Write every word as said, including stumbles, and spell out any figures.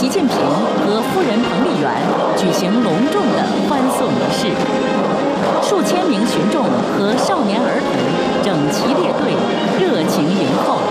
近平和夫人彭丽媛举行隆重的欢送仪式。数千名群众和少年儿童整齐列队，热情迎候。